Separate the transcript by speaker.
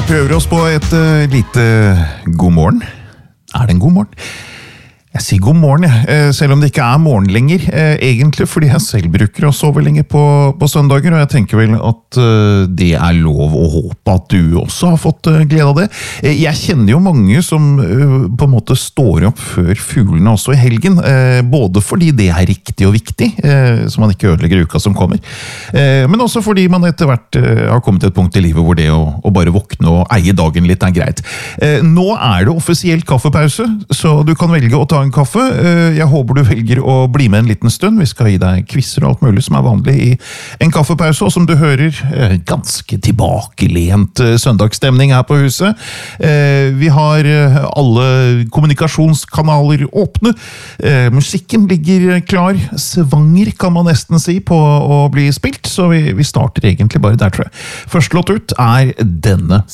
Speaker 1: prøver oss på et lite god morgen. Det en god morgen? Jeg sier god morgen, selv om det ikke morgen lenger, egentlig fordi jeg selv bruker å sove lenge på søndager, og jeg tenker vel at det lov å håpe at du også har fått glede av det. Jeg kjenner jo mange som på en måte står opp før fuglene også i helgen, både fordi det riktig og viktig, så man ikke ødelegger uka som kommer, men også fordi man etter hvert har kommet til et punkt i livet hvor det å bare våkne og eie dagen litt greit. Nå det offisielt kaffepause, så du kan velge å ta en kaffe. Jeg håper du velger å bli med en liten stund. Vi skal gi deg quizzer og alt mulig som vanlig i en kaffepause, og som du hører, ganske tilbakelent søndagsstemning her på huset. Vi har alle kommunikasjonskanaler åpne. Musikken ligger klar. Svanger kan man nesten si på å bli spilt, så vi starter egentlig bare der, tror jeg. Første låt ut denne.